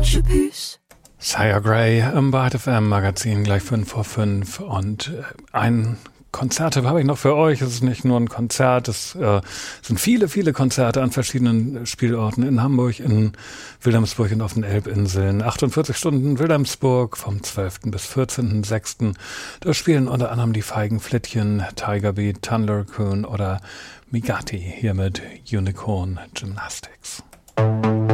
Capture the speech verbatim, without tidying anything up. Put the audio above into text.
Sire Gray im Byte F M Magazin, gleich fünf vor fünf. Und ein Konzert habe ich noch für euch. Es ist nicht nur ein Konzert, es äh, sind viele, viele Konzerte an verschiedenen Spielorten in Hamburg, in Wilhelmsburg und auf den Elbinseln. achtundvierzig Stunden Wilhelmsburg vom zwölften bis vierzehnten sechsten Da spielen unter anderem die Feigen Flittchen, Tiger Beat, Thunder Coon oder Migati hier mit Unicorn Gymnastics.